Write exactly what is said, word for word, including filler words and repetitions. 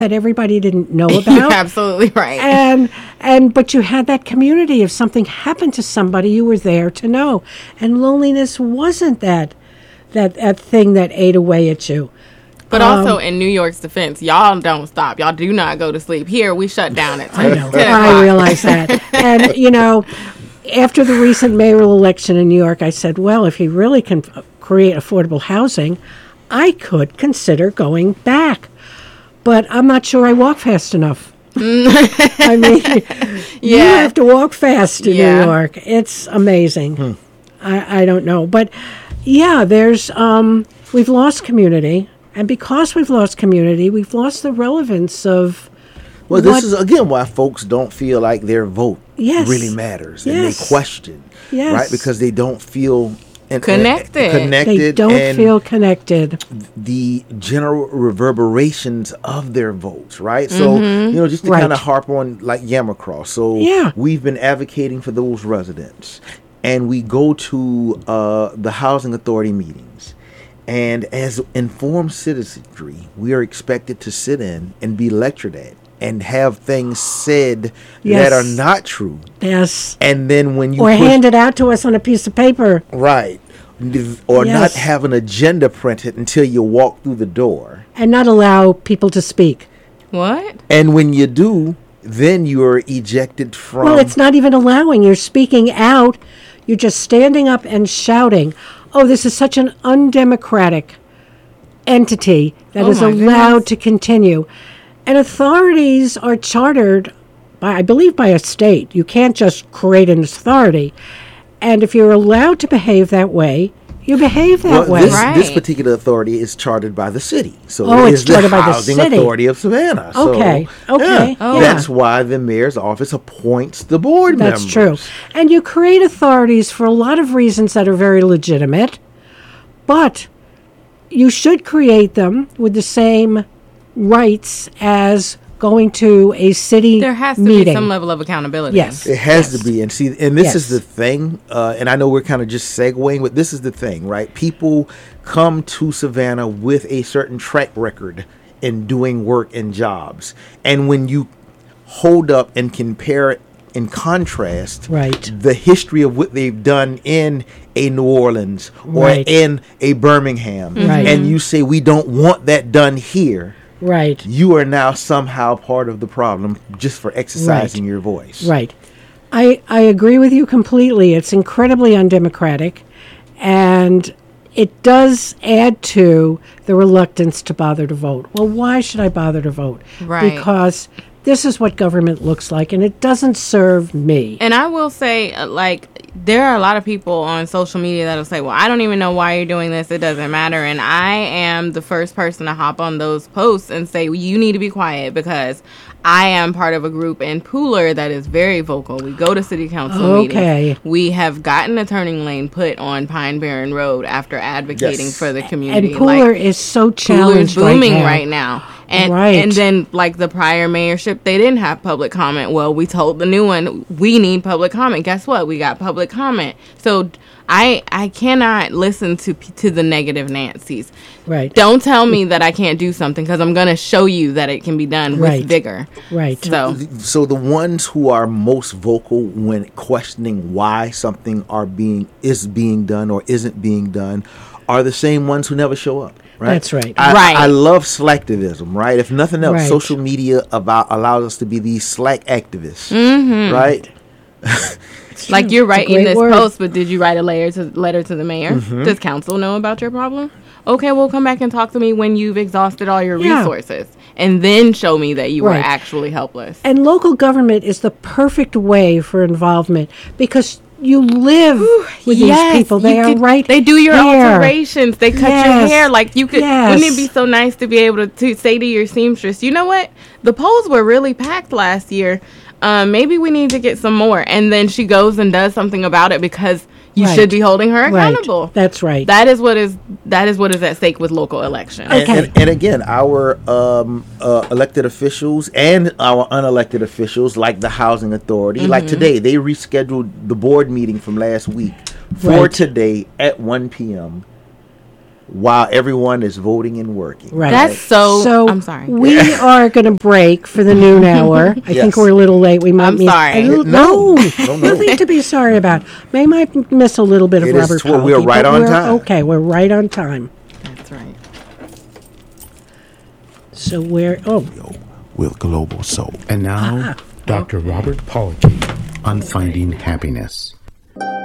that everybody didn't know about. You're absolutely right. And and but you had that community. If something happened to somebody, you were there to know. And loneliness wasn't that that, that thing that ate away at you. But um, also, in New York's defense, y'all don't stop. Y'all do not go to sleep. Here, we shut down at ten, I know. ten I realize that. And, you know, after the recent mayoral election in New York, I said, well, if he really can f- create affordable housing, I could consider going back. But I'm not sure I walk fast enough. I mean, you Yeah. have to walk fast in Yeah. New York. It's amazing. I, I don't know. But, yeah, there's, um, we've lost community. And because we've lost community, we've lost the relevance of Well, this what- is, again, why folks don't feel like their vote Yes. really matters. And Yes. they question, Yes. right? Because they don't feel and, Connected. connected. they don't and feel connected. the general reverberations of their votes, right? So, you know, just to Right. kind of harp on like Yamacross. So Yeah. we've been advocating for those residents. And we go to uh, the housing authority meetings. And as informed citizenry, we are expected to sit in and be lectured at and have things said Yes. that are not true. Yes. And then when you Or push, handed out to us on a piece of paper. right, or not Yes. have an agenda printed until you walk through the door. And not allow people to speak. What? And when you do, then you are ejected from. Well, it's not even allowing. You're speaking out. You're just standing up and shouting. Oh, this is such an undemocratic entity that Oh is my allowed goodness. to continue. And authorities are chartered, by, I believe, by a state. You can't just create an authority. And if you're allowed to behave that way, you behave that Well, way. this, Right. this particular authority is chartered by the city. So Oh, it it's is the chartered by the Housing city. Authority of Savannah. So, Okay, okay, yeah, Oh. That's why the mayor's office appoints the board That's members. true. And you create authorities for a lot of reasons that are very legitimate, but you should create them with the same rights as going to a city There has to meeting. be some level of accountability. Yes. It has Yes. to be. And see, and this is Yes. the thing, uh, and I know we're kind of just segueing, but this is the thing, right? People come to Savannah with a certain track record in doing work and jobs. And when you hold up and compare in contrast Right. the history of what they've done in a New Orleans or Right. in a Birmingham, Right. and you say we don't want that done here, Right. you are now somehow part of the problem just for exercising Right. your voice. Right. I, I agree with you completely. It's incredibly undemocratic, and it does add to the reluctance to bother to vote. Well, why should I bother to vote? Right. Because this is what government looks like, and it doesn't serve me. And I will say, uh, like, there are a lot of people on social media that'll say, well, I don't even know why you're doing this. It doesn't matter. And I am the first person to hop on those posts and say, well, you need to be quiet because I am part of a group in Pooler that is very vocal. We go to city council Okay. meetings. We have gotten a turning lane put on Pine Barren Road after advocating Yes. for the community. And Pooler Like, is so Pooler's challenged booming right now. right now. And Right. and then like the prior mayorship, they didn't have public comment. Well, we told the new one we need public comment. Guess what? We got public comment. So I I cannot listen to to the negative Nancy's. Right. Don't tell me that I can't do something because I'm going to show you that it can be done Right. with vigor. Right. So So the ones who are most vocal when questioning why something are being is being done or isn't being done are the same ones who never show up. Right? That's right. I, Right. I love slacktivism, right? If nothing else, Right. social media about allows us to be these slack activists, Mm-hmm. right? like you're It's a writing great this word. post, but did you write a letter to, letter to the mayor? Mm-hmm. Does council know about your problem? Okay, well, come back and talk to me when you've exhausted all your Yeah. resources. And then show me that you were Right. actually helpless. And local government is the perfect way for involvement because you live with Yes, these people. They you are could- right They do your here. alterations. They cut your Yes. hair. Like you could. Yes. Wouldn't it be so nice to be able to, to say to your seamstress, you know what? The polls were really packed last year. Um, maybe we need to get some more. And then she goes and does something about it because you Right. should be holding her Right. accountable. That's right. That is what is that is what is at stake with local elections. And, Okay. and, and again, our um, uh, elected officials and our unelected officials, like the housing authority, like today, they rescheduled the board meeting from last week for Right. today at one p.m. while everyone is voting and working. Right. That's so. So I'm sorry. we are going to break for the noon hour. I Yes. think we're a little late. We might I'm miss sorry. a little- No. no, No, no. nothing to be sorry about. They might miss a little bit of It is Robert tw- we're Polky, right but on we're- time. Okay, we're right on time. That's right. So we're oh with Global Soul. And now, Doctor Robert Polky on Finding Happiness.